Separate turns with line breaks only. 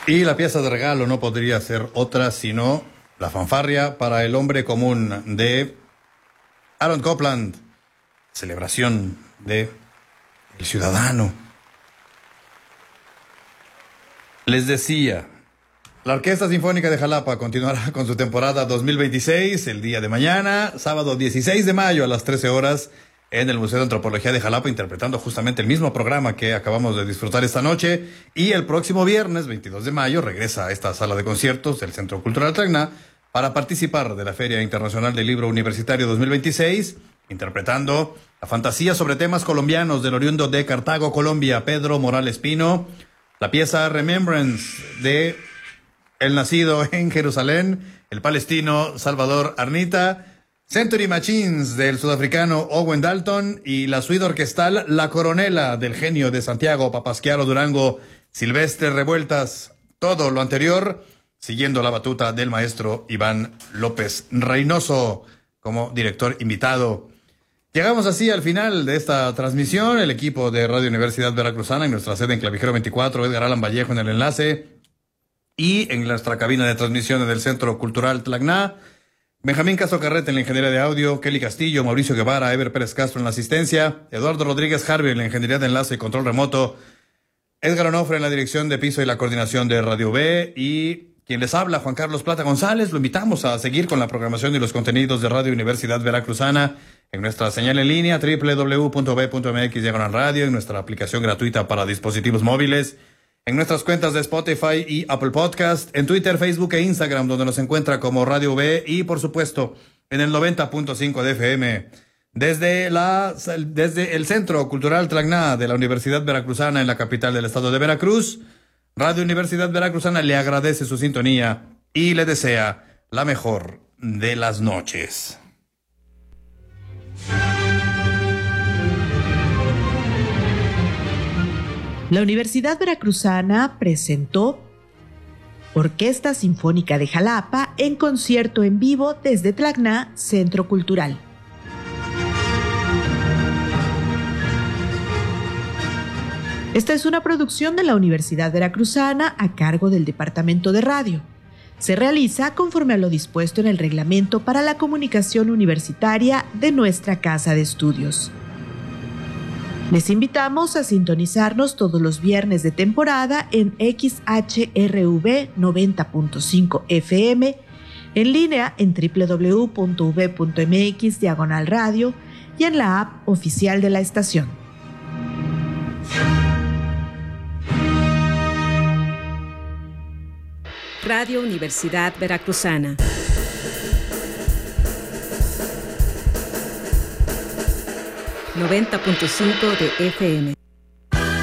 Y la pieza de regalo no podría ser otra sino la fanfarria para el hombre común de Aaron Copland, celebración de el ciudadano. Les decía, la Orquesta Sinfónica de Jalapa continuará con su temporada 2026 el día de mañana, sábado 16 de mayo a las 13 horas, en el Museo de Antropología de Jalapa, interpretando justamente el mismo programa que acabamos de disfrutar esta noche. Y el próximo viernes, 22 de mayo, regresa a esta sala de conciertos del Centro Cultural Tacna para participar de la Feria Internacional del Libro Universitario 2026, interpretando la fantasía sobre temas colombianos del oriundo de Cartago, Colombia, Pedro Morales Pino, la pieza Remembrance de el nacido en Jerusalén, el palestino Salvador Arnita, Century Machines del sudafricano Owen Dalton y la suite orquestal La Coronela del genio de Santiago Papasquiaro Durango, Silvestre Revueltas. Todo lo anterior siguiendo la batuta del maestro Iván López Reynoso como director invitado. Llegamos así al final de esta transmisión. El equipo de Radio Universidad Veracruzana en nuestra sede en Clavijero 24, Edgar Alan Vallejo en el enlace y en nuestra cabina de transmisión del Centro Cultural Tacna, Benjamín Castro Carrete en la ingeniería de audio, Kelly Castillo, Mauricio Guevara, Ever Pérez Castro en la asistencia, Eduardo Rodríguez Harvey en la ingeniería de enlace y control remoto, Edgar Onofre en la dirección de piso y la coordinación de Radio B, y quien les habla, Juan Carlos Plata González. Lo invitamos a seguir con la programación y los contenidos de Radio Universidad Veracruzana en nuestra señal en línea www.b.mx/radio, en nuestra aplicación gratuita para dispositivos móviles, en nuestras cuentas de Spotify y Apple Podcast, en Twitter, Facebook e Instagram, donde nos encuentra como Radio B, y por supuesto en el 90.5 de FM. Desde el Centro Cultural Tacna de la Universidad Veracruzana en la capital del estado de Veracruz, Radio Universidad Veracruzana le agradece su sintonía y le desea la mejor de las noches.
La Universidad Veracruzana presentó Orquesta Sinfónica de Jalapa en concierto en vivo desde Tacna, Centro Cultural. Esta es una producción de la Universidad Veracruzana a cargo del Departamento de Radio. Se realiza conforme a lo dispuesto en el Reglamento para la Comunicación Universitaria de nuestra Casa de Estudios. Les invitamos a sintonizarnos todos los viernes de temporada en XHRV 90.5 FM, en línea en www.v.mx/radio y en la app oficial de la estación.
Radio Universidad Veracruzana. 90.5 de FM.